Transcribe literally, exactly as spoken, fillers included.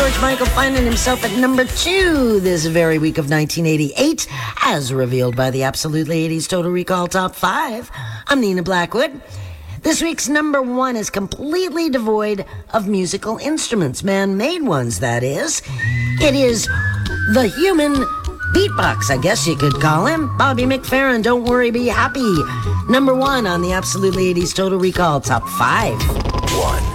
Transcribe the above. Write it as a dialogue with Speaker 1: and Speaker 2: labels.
Speaker 1: George Michael finding himself at number two this very week of nineteen eighty-eight, as revealed by the Absolutely eighties Total Recall Top five. I'm Nina Blackwood. This week's number one is completely devoid of musical instruments, man-made ones, that is. It is the human beatbox, I guess you could call him. Bobby McFerrin, Don't Worry, Be Happy. Number one on the Absolutely eighties Total Recall Top five.